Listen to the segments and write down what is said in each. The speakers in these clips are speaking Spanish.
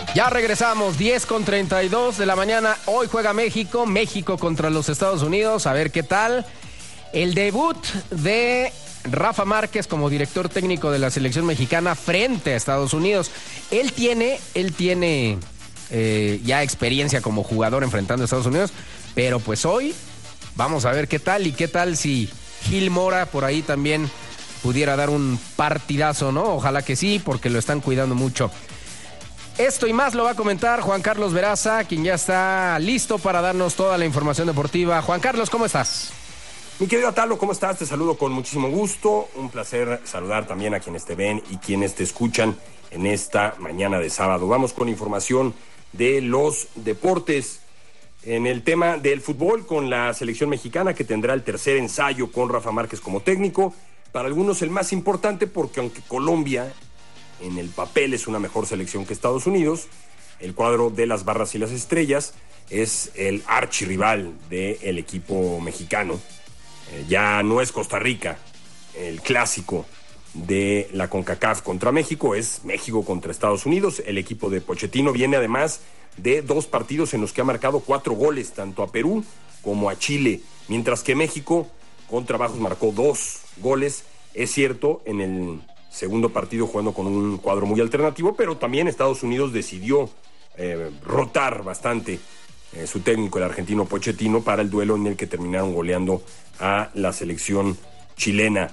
Ya regresamos, 10:32 de la mañana. Hoy juega México contra los Estados Unidos. A ver qué tal. El debut de Rafa Márquez como director técnico de la selección mexicana frente a Estados Unidos. Él tiene ya experiencia como jugador enfrentando a Estados Unidos, pero pues hoy vamos a ver qué tal y qué tal si Gil Mora por ahí también pudiera dar un partidazo, ¿no? Ojalá que sí, porque lo están cuidando mucho. Esto y más lo va a comentar Juan Carlos Veraza, quien ya está listo para darnos toda la información deportiva. Juan Carlos, ¿cómo estás? Mi querido Atalo, ¿cómo estás? Te saludo con muchísimo gusto. Un placer saludar también a quienes te ven y quienes te escuchan en esta mañana de sábado. Vamos con información de los deportes. En el tema del fútbol, con la selección mexicana que tendrá el tercer ensayo con Rafa Márquez como técnico. Para algunos el más importante porque aunque Colombia en el papel es una mejor selección que Estados Unidos, el cuadro de las barras y las estrellas es el archirrival del equipo mexicano. Ya no es Costa Rica el clásico de la CONCACAF contra México, es México contra Estados Unidos. El equipo de Pochettino viene además de 2 partidos en los que ha marcado 4 goles, tanto a Perú como a Chile, mientras que México con trabajos marcó 2 goles. Es cierto, en el segundo partido jugando con un cuadro muy alternativo, pero también Estados Unidos decidió rotar bastante su técnico, el argentino Pochettino, para el duelo en el que terminaron goleando a la selección chilena.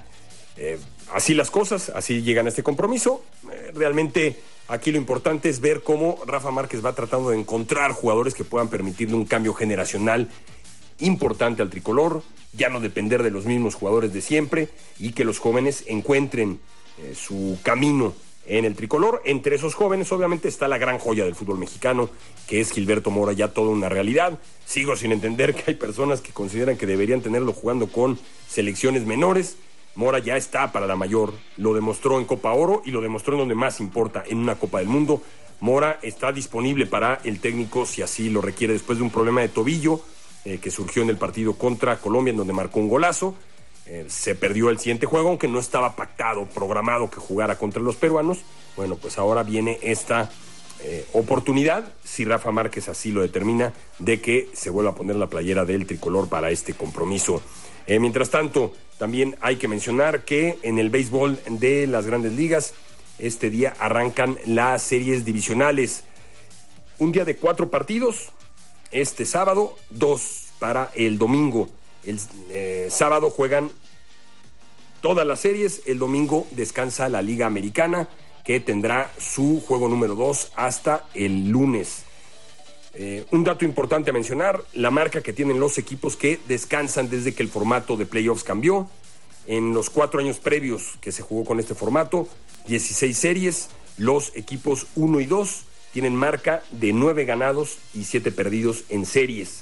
Así las cosas, así llegan a este compromiso. Realmente aquí lo importante es ver cómo Rafa Márquez va tratando de encontrar jugadores que puedan permitirle un cambio generacional importante al tricolor, ya no depender de los mismos jugadores de siempre y que los jóvenes encuentren su camino en el tricolor. Entre esos jóvenes obviamente está la gran joya del fútbol mexicano, que es Gilberto Mora, ya toda una realidad. Sigo sin entender que hay personas que consideran que deberían tenerlo jugando con selecciones menores. Mora ya está para la mayor, lo demostró en Copa Oro y lo demostró en donde más importa, en una Copa del Mundo. Mora está disponible para el técnico si así lo requiere, después de un problema de tobillo que surgió en el partido contra Colombia, en donde marcó un golazo. Se perdió el siguiente juego, aunque no estaba pactado, programado que jugara contra los peruanos. Bueno, pues ahora viene esta oportunidad, si Rafa Márquez así lo determina, de que se vuelva a poner la playera del tricolor para este compromiso. Mientras tanto, también hay que mencionar que en el béisbol de las Grandes Ligas, este día arrancan las series divisionales. Un día de 4 partidos, este sábado, 2 para el domingo. El sábado juegan todas las series, el domingo descansa la Liga Americana, que tendrá su juego número 2 hasta el lunes. Un dato importante a mencionar, la marca que tienen los equipos que descansan desde que el formato de playoffs cambió. En los 4 años previos que se jugó con este formato, 16 series, los equipos 1 y 2 tienen marca de 9 ganados y 7 perdidos en series.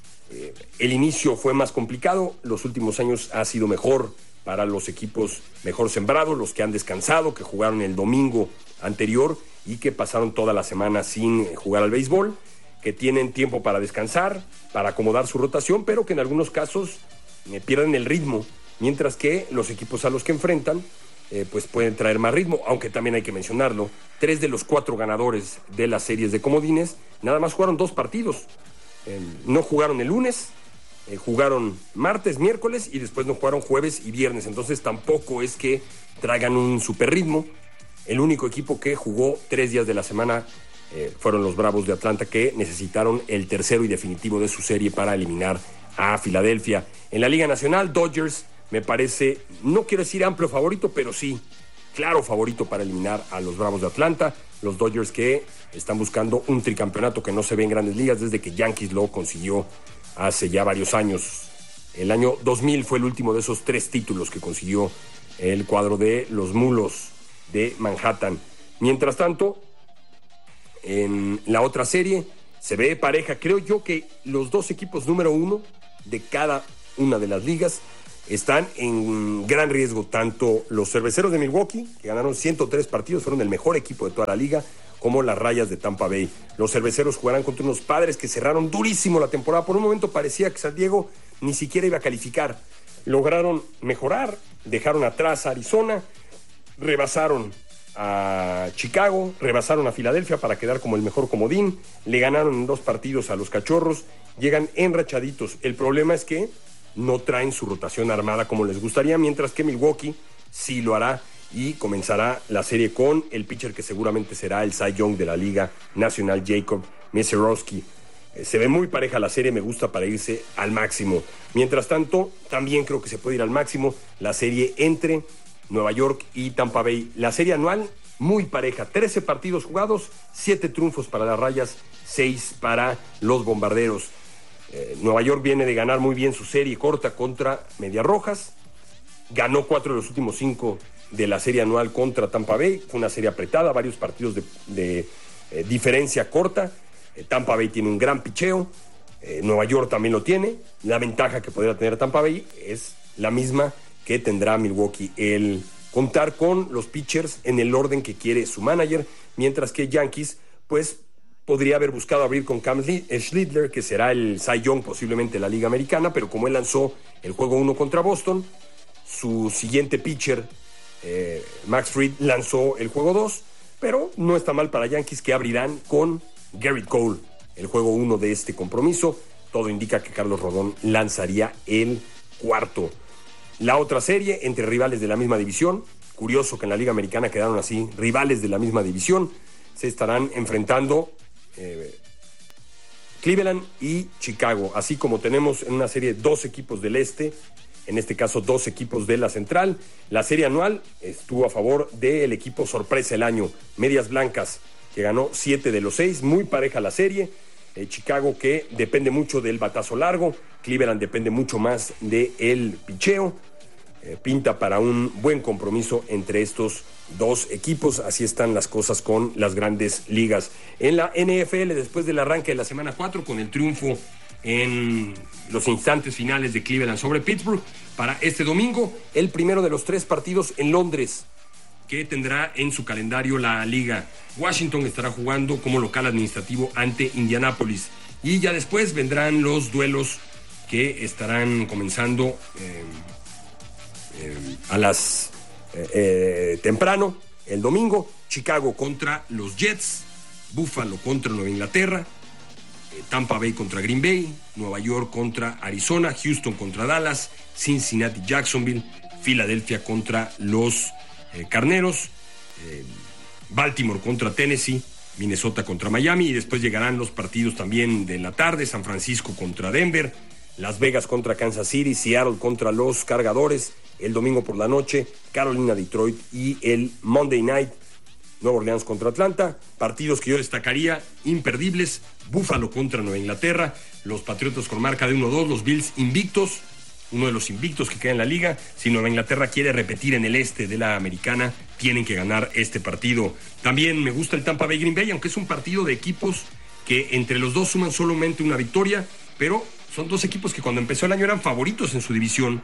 El inicio fue más complicado, los últimos años ha sido mejor para los equipos mejor sembrados, los que han descansado, que jugaron el domingo anterior y que pasaron toda la semana sin jugar al béisbol, que tienen tiempo para descansar, para acomodar su rotación, pero que en algunos casos pierden el ritmo, mientras que los equipos a los que enfrentan pues pueden traer más ritmo, aunque también hay que mencionarlo, 3 de los 4 ganadores de las series de comodines nada más jugaron 2 partidos. No jugaron el lunes, jugaron martes, miércoles y después no jugaron jueves y viernes. Entonces tampoco es que traigan un super ritmo. El único equipo que jugó 3 días de la semana fueron los Bravos de Atlanta, que necesitaron el tercero y definitivo de su serie para eliminar a Filadelfia. En la Liga Nacional, Dodgers me parece, no quiero decir amplio favorito, pero sí, claro favorito para eliminar a los Bravos de Atlanta. Los Dodgers que están buscando un tricampeonato que no se ve en Grandes Ligas desde que Yankees lo consiguió hace ya varios años. El año 2000 fue el último de esos 3 títulos que consiguió el cuadro de los Mulos de Manhattan. Mientras tanto, en la otra serie se ve pareja. Creo yo que los 2 equipos número 1 de cada una de las ligas están en gran riesgo. Tanto los Cerveceros de Milwaukee, que ganaron 103 partidos, fueron el mejor equipo de toda la liga, como las Rayas de Tampa Bay. Los Cerveceros jugarán contra unos Padres que cerraron durísimo la temporada. Por un momento parecía que San Diego ni siquiera iba a calificar. Lograron mejorar, dejaron atrás a Arizona, rebasaron a Chicago, rebasaron a Filadelfia para quedar como el mejor comodín, le ganaron en 2 partidos a los Cachorros, llegan enrachaditos. El problema es que no traen su rotación armada como les gustaría, mientras que Milwaukee sí lo hará y comenzará la serie con el pitcher que seguramente será el Cy Young de la Liga Nacional, Jacob Misiorowski. Se ve muy pareja la serie, me gusta para irse al máximo. Mientras tanto, también creo que se puede ir al máximo la serie entre Nueva York y Tampa Bay. La serie anual muy pareja, 13 partidos jugados, 7 triunfos para las Rayas, 6 para los Bombarderos. Nueva York viene de ganar muy bien su serie corta contra Medias Rojas, ganó 4 de los últimos 5 de la serie anual contra Tampa Bay, fue una serie apretada, varios partidos de diferencia corta. Tampa Bay tiene un gran picheo, Nueva York también lo tiene. La ventaja que podrá tener Tampa Bay es la misma que tendrá Milwaukee, el contar con los pitchers en el orden que quiere su manager, mientras que Yankees pues podría haber buscado abrir con Cam Schindler, que será el Cy Young posiblemente de la Liga Americana, pero como él lanzó el juego 1 contra Boston, su siguiente pitcher, Max Fried, lanzó el juego 2, pero no está mal para Yankees, que abrirán con Garrett Cole el juego 1 de este compromiso. Todo indica que Carlos Rodón lanzaría el cuarto. La otra serie entre rivales de la misma división, curioso que en la Liga Americana quedaron así, rivales de la misma división, se estarán enfrentando Cleveland y Chicago, así como tenemos en una serie 2 equipos del este, en este caso 2 equipos de la central. La serie anual estuvo a favor del equipo sorpresa el año, Medias Blancas, que ganó 7 de los 6, muy pareja la serie. Chicago, que depende mucho del batazo largo, Cleveland depende mucho más del picheo. Pinta para un buen compromiso entre estos 2 equipos. Así están las cosas con las grandes ligas. En la NFL, después del arranque de la semana 4, con el triunfo en los instantes finales de Cleveland sobre Pittsburgh, para este domingo, el primero de los 3 partidos en Londres que tendrá en su calendario la liga. Washington estará jugando como local administrativo ante Indianápolis, y ya después vendrán los duelos que estarán comenzando a las temprano el domingo. Chicago contra los Jets, Buffalo contra Nueva Inglaterra, Tampa Bay contra Green Bay, Nueva York contra Arizona, Houston contra Dallas, Cincinnati, Jacksonville, Filadelfia contra los Carneros, Baltimore contra Tennessee, Minnesota contra Miami, y después llegarán los partidos también de la tarde: San Francisco contra Denver, Las Vegas contra Kansas City, Seattle contra los Cargadores, el domingo por la noche Carolina, Detroit, y el Monday Night Nueva Orleans contra Atlanta. Partidos que yo destacaría imperdibles: Buffalo contra Nueva Inglaterra, los Patriotas con marca de 1-2, los Bills invictos, uno de los invictos que queda en la liga. Si Nueva Inglaterra quiere repetir en el este de la americana, tienen que ganar este partido. También me gusta el Tampa Bay Green Bay, aunque es un partido de equipos que entre los dos suman solamente una victoria, pero son 2 equipos que cuando empezó el año eran favoritos en su división.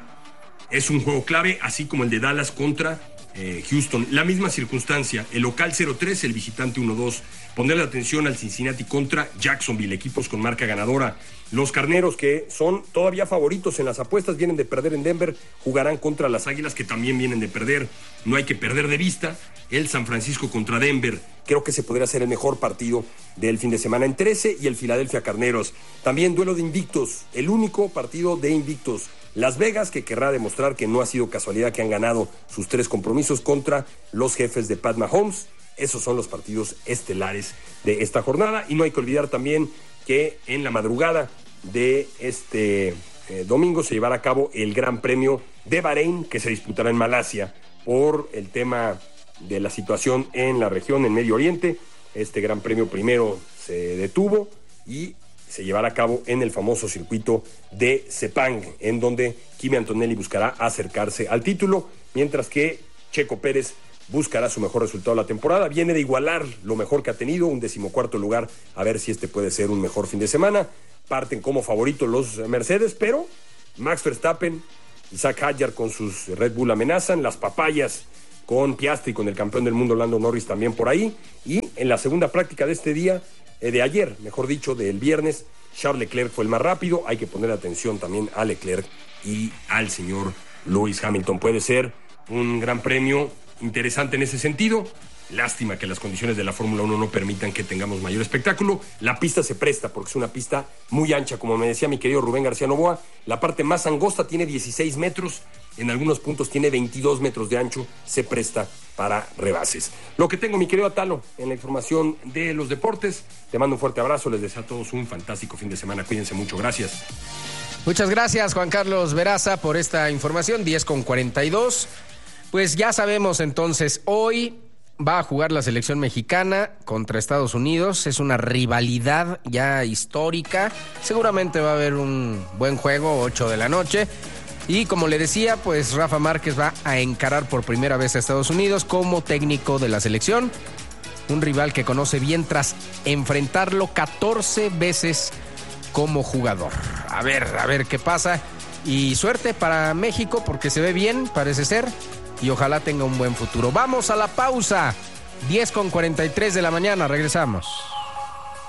Es un juego clave, así como el de Dallas contra Houston. La misma circunstancia, el local 0-3, el visitante 1-2. Ponerle atención al Cincinnati contra Jacksonville, equipos con marca ganadora. Los Carneros, que son todavía favoritos en las apuestas, vienen de perder en Denver, jugarán contra las Águilas, que también vienen de perder. No hay que perder de vista el San Francisco contra Denver. Creo que ese podría ser el mejor partido del fin de semana en 13, y el Filadelfia Carneros. También duelo de invictos, el único partido de invictos. Las Vegas, que querrá demostrar que no ha sido casualidad que han ganado sus 3 compromisos contra los Jefes de Pat Mahomes. Esos son los partidos estelares de esta jornada. Y no hay que olvidar también que en la madrugada de este domingo se llevará a cabo el Gran Premio de Bahrein, que se disputará en Malasia por el tema de la situación en la región, en Medio Oriente. Este Gran Premio primero se detuvo y se llevará a cabo en el famoso circuito de Sepang, en donde Kimi Antonelli buscará acercarse al título, mientras que Checo Pérez buscará su mejor resultado de la temporada. Viene de igualar lo mejor que ha tenido, un 14º lugar, a ver si este puede ser un mejor fin de semana. Parten como favoritos los Mercedes, pero Max Verstappen y Zach Hadjar con sus Red Bull amenazan. Las papayas con Piastri, con el campeón del mundo Lando Norris también por ahí. Y en la segunda práctica de este día, de ayer, mejor dicho, del viernes, Charles Leclerc fue el más rápido. Hay que poner atención también a Leclerc y al señor Lewis Hamilton. Puede ser un gran premio interesante en ese sentido. Lástima que las condiciones de la Fórmula 1 no permitan que tengamos mayor espectáculo. La pista se presta porque es una pista muy ancha, como me decía mi querido Rubén García Novoa. La parte más angosta tiene 16 metros, en algunos puntos tiene 22 metros de ancho, se presta para rebases. Lo que tengo, mi querido Atalo, en la información de los deportes. Te mando un fuerte abrazo, les deseo a todos un fantástico fin de semana. Cuídense mucho, gracias. Muchas gracias, Juan Carlos Veraza, por esta información. 10:42. Pues ya sabemos entonces, hoy va a jugar la selección mexicana contra Estados Unidos. Es una rivalidad ya histórica. Seguramente va a haber un buen juego, 8 de la noche. Y como le decía, pues Rafa Márquez va a encarar por primera vez a Estados Unidos como técnico de la selección. Un rival que conoce bien tras enfrentarlo 14 veces como jugador. A ver qué pasa. Y suerte para México porque se ve bien, parece ser. Y ojalá tenga un buen futuro. Vamos a la pausa. 10:43 de la mañana, regresamos.